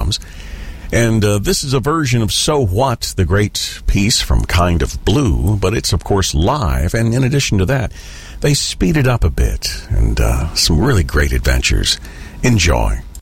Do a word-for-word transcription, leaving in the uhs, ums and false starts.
drums. And uh, this is a version of So What, the great piece from Kind of Blue, but it's, of course, live. And in addition to that, they speed it up a bit, and uh, some really great adventures. Enjoy.